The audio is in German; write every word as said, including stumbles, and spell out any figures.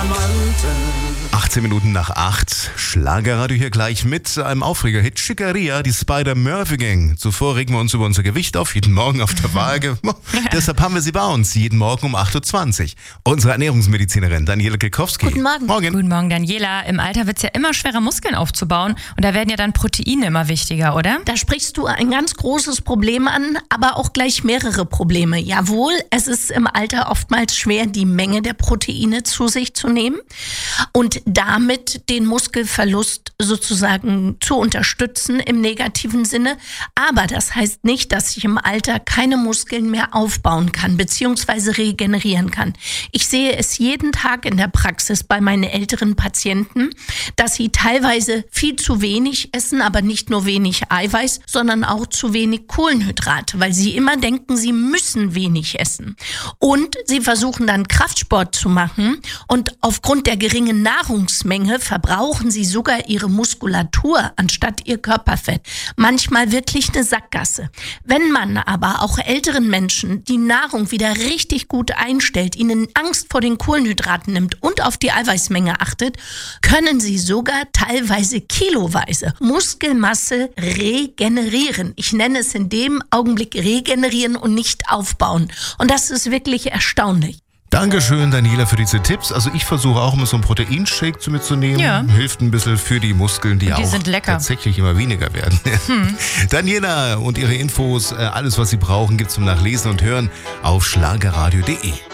Diamanten. achtzehn Minuten nach acht. Schlagerradio hier gleich mit einem Aufreger-Hit. Chicaria, die Spider-Murphy-Gang. Zuvor regen wir uns über unser Gewicht auf, jeden Morgen auf der Waage. Deshalb haben wir sie bei uns, jeden Morgen um acht Uhr zwanzig. Unsere Ernährungsmedizinerin Daniela Kilkowski. Guten Morgen. Morgen. Guten Morgen, Daniela. Im Alter wird es ja immer schwerer, Muskeln aufzubauen. Und da werden ja dann Proteine immer wichtiger, oder? Da sprichst du ein ganz großes Problem an, aber auch gleich mehrere Probleme. Jawohl, es ist im Alter oftmals schwer, die Menge der Proteine zu sich zu nehmen und damit den Muskelverlust sozusagen zu unterstützen im negativen Sinne. Aber das heißt nicht, dass ich im Alter keine Muskeln mehr aufbauen kann bzw. regenerieren kann. Ich sehe es jeden Tag in der Praxis bei meinen älteren Patienten, dass sie teilweise viel zu wenig essen, aber nicht nur wenig Eiweiß, sondern auch zu wenig Kohlenhydrate, weil sie immer denken, sie müssen wenig essen. Und sie versuchen dann Kraftsport zu machen und aufgrund der geringen Nahrungsmenge verbrauchen sie sogar ihre Muskulatur anstatt ihr Körperfett. Manchmal wirklich eine Sackgasse. Wenn man aber auch älteren Menschen die Nahrung wieder richtig gut einstellt, ihnen Angst vor den Kohlenhydraten nimmt und auf die Eiweißmenge achtet, können sie sogar teilweise kiloweise Muskelmasse regenerieren. Ich nenne es in dem Augenblick regenerieren und nicht aufbauen. Und das ist wirklich erstaunlich. Dankeschön, Daniela, für diese Tipps. Also ich versuche auch immer so einen Proteinshake zu mitzunehmen. Ja. Hilft ein bisschen für die Muskeln, die, Die auch sind lecker. tatsächlich immer weniger werden. Hm. Daniela und ihre Infos, alles was Sie brauchen, gibt's zum Nachlesen und Hören auf schlagerradio punkt de.